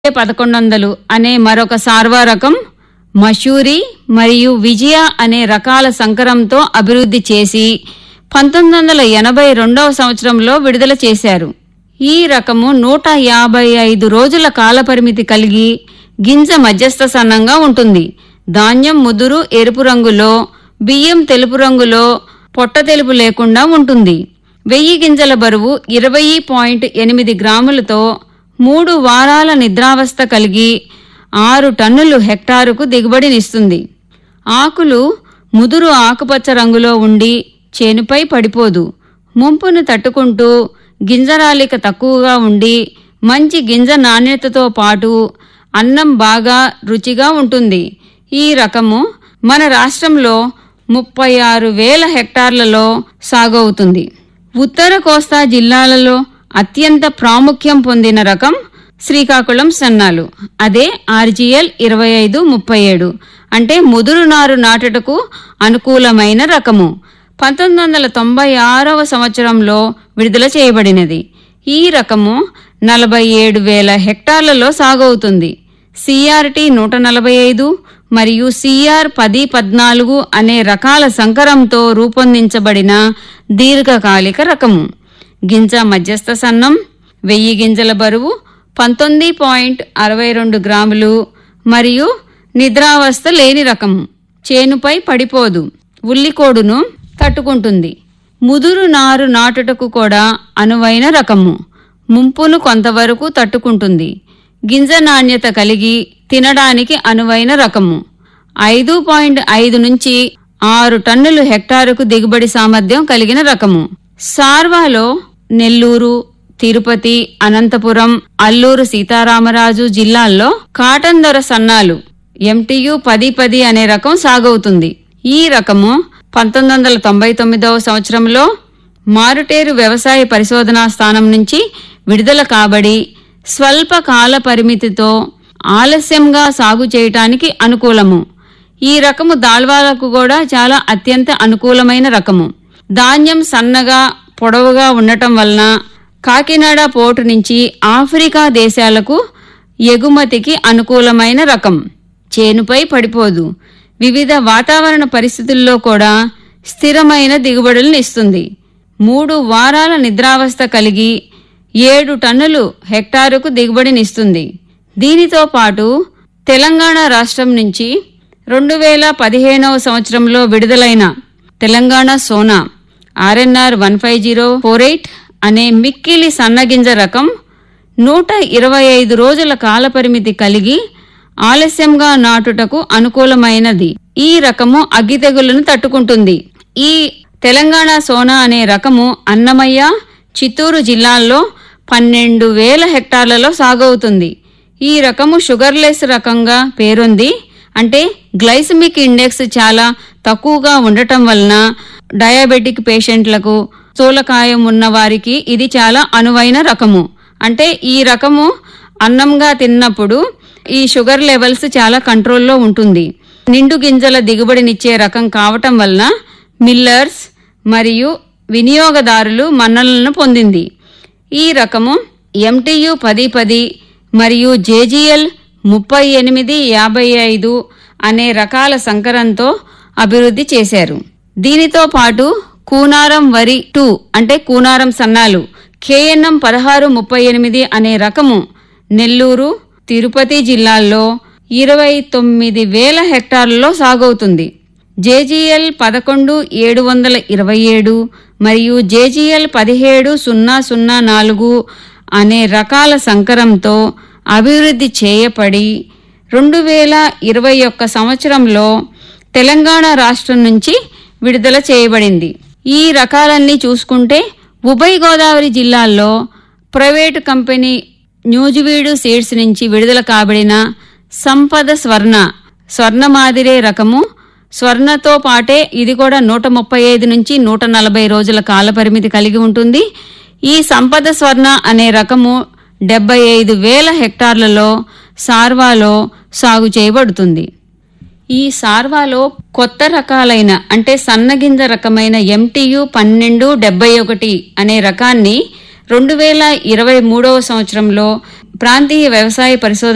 1100 అనే మరొక సార్వా రకం, మషూరి మరియు విజయ అనే రకాల సంకరంతో అభివృద్ధి చేసి 1982వ సంవత్సరంలో విడుదల చేశారు. ఈ రకము 155 రోజుల కాలపరిమితి కలిగి గింజ మధ్యస్థ సన్నంగా ఉంటుంది. ధాన్యం ముదురు ఎరుపు రంగులో, బియ్యం తెలుపు రంగులో పొట్ట తెలుపు లేకుండా ఉంటుంది. 1000 గింజల బరువు 20.8 గ్రాములతో 3 వారాల నిద్రావస్థ కలిగి 6 టన్నులు హెక్టారుకు దిగుబడినిస్తుంది. ఆకులు ముదురు ఆకుపచ్చ రంగులో ఉండి చేనుపై పడిపోదు. ముంపును తట్టుకుంటూ గింజరాలిక తక్కువగా ఉండి మంచి గింజ నాణ్యతతో పాటు అన్నం బాగా రుచిగా ఉంటుంది. ఈ రకము మన రాష్ట్రంలో 36,000 హెక్టార్లలో సాగవుతుంది. ఉత్తర కోస్తా జిల్లాలలో అత్యంత ప్రాముఖ్యం పొందిన రకం శ్రీకాకుళం సన్నాలు. అదే RGL 2537 అంటే ముదురు నారు నాటుటకు అనుకూలమైన రకము. 1996వ సంవత్సరంలో విడుదల చేయబడినది. ఈ రకము 47,000 హెక్టార్లలో సాగవుతుంది. CRT 145 మరియు CR 1014 అనే రకాల సంకరంతో రూపొందించబడిన దీర్ఘకాలిక రకము. గింజ మధ్యస్థ సన్నం, 1000 గింజల బరువు 19.62 గ్రాములు మరియు నిద్రావస్థ లేని రకము. చేనుపై పడిపోదు, ఉల్లికోడును తట్టుకుంటుంది. ముదురు నారు నాటుటకు కూడా అనువైన రకము. ముంపును కొంతవరకు తట్టుకుంటుంది. గింజ నాణ్యత కలిగి తినడానికి అనువైన రకము. 5.5 నుంచి 6 టన్నులు హెక్టారుకు దిగుబడి సామర్థ్యం కలిగిన రకము. సార్వాలో నెల్లూరు, తిరుపతి, అనంతపురం, అల్లూరు సీతారామరాజు జిల్లాల్లో కాటన్ దొర సన్నాలు MTU 1010 అనే రకం సాగవుతుంది. ఈ రకము 1999వ సంవత్సరంలో మారుటేరు వ్యవసాయ పరిశోధనా స్థానం నుంచి విడుదల కాబడి స్వల్ప కాల పరిమితితో ఆలస్యంగా సాగు చేయటానికి అనుకూలము. ఈ రకము దాల్వాలకు కూడా చాలా అత్యంత అనుకూలమైన రకము. ధాన్యం సన్నగా పొడవుగా ఉండటం వలన కాకినాడ పోర్టు నుంచి ఆఫ్రికా దేశాలకు ఎగుమతికి అనుకూలమైన రకం. చేనుపై పడిపోదు. వివిధ వాతావరణ పరిస్థితుల్లో కూడా స్థిరమైన దిగుబడులను ఇస్తుంది. 3 వారాల నిద్రావస్థ కలిగి 7 టన్నులు హెక్టారుకు దిగుబడినిస్తుంది. దీనితో పాటు తెలంగాణ రాష్ట్రం నుంచి 2015వ సంవత్సరంలో విడుదలైన తెలంగాణ సోనా RNR 15048 అనే మిక్కిలి సన్నగింజ రకం 125 రోజుల కాలపరిమితి కలిగి ఆలస్యంగా నాటుటకు అనుకూలమైనది. ఈ రకము అగ్గి తెగుళ్లను తట్టుకుంటుంది. ఈ తెలంగాణ సోనా అనే రకము అన్నమయ్య, చిత్తూరు జిల్లాల్లో 12,000 హెక్టార్లలో సాగవుతుంది. ఈ రకము షుగర్లెస్ రకంగా పేరొంది. అంటే గ్లైసమిక్ ఇండెక్స్ చాలా తక్కువగా ఉండటం వలన డయాబెటిక్ పేషెంట్లకు, స్థూలకాయం ఉన్న వారికి ఇది చాలా అనువైన రకము. అంటే ఈ రకము అన్నంగా తిన్నప్పుడు ఈ షుగర్ లెవెల్స్ చాలా కంట్రోల్లో ఉంటుంది. నిండు గింజల దిగుబడినిచ్చే రకం కావటం వలన మిల్లర్స్ మరియు వినియోగదారులు మన్ననలను పొందింది. ఈ రకము MTU 1010 మరియు JGL 3855 అనే రకాల సంకరంతో అభివృద్ధి చేశారు. దీనితో పాటు కూనారం వరి 2 అంటే కూనారం సన్నాలు KNM 1638 అనే రకము నెల్లూరు, తిరుపతి జిల్లాల్లో 29,000 హెక్టార్లలో సాగవుతుంది. JGL 11727 మరియు JGL 17004 అనే రకాల సంకరంతో అభివృద్ధి చేయబడి 2021 సంవత్సరంలో తెలంగాణ రాష్ట్రం నుంచి విడుదల చేయబడింది. ఈ రకాలన్నీ చూసుకుంటే ఉభయ గోదావరి జిల్లాల్లో ప్రైవేటు కంపెనీ న్యూజివీడు సీడ్స్ నుంచి విడుదల కాబడిన సంపద స్వర్ణ మాదిరే రకము. స్వర్ణతో పాటే ఇది కూడా 135 నుంచి 140 రోజుల కాలపరిమితి కలిగి ఉంటుంది. ఈ సంపద స్వర్ణ అనే రకము 75,000 హెక్టార్లలో సార్వాలో సాగు చేయబడుతుంది. ఈ సార్వాలో కొత్త రకాలైన అంటే సన్నగింజ రకమైన MTU 1271 అనే రకాన్ని 2023వ సంవత్సరంలో ప్రాంతీయ వ్యవసాయ పరిశోధన